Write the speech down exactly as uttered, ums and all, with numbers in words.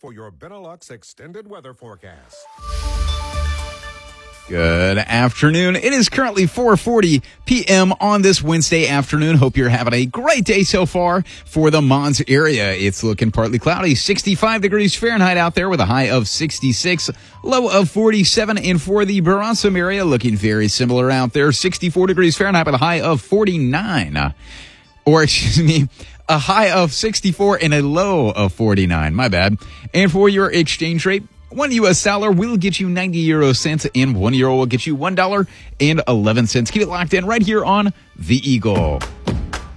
for your Benelux extended weather forecast. Good afternoon. It is currently four forty p.m. on this Wednesday afternoon. Hope you're having a great day so far for the Mons area. It's looking partly cloudy, sixty-five degrees Fahrenheit out there with a high of sixty-six, low of forty-seven. And for the Baransom area, looking very similar out there, sixty-four degrees Fahrenheit with a high of forty-nine. Or, excuse me, a high of sixty-four and a low of forty-nine. My bad. And for your exchange rate, one U S dollar will get you ninety euro cents, and one euro will get you one dollar and eleven cents. Keep it locked in right here on The Eagle.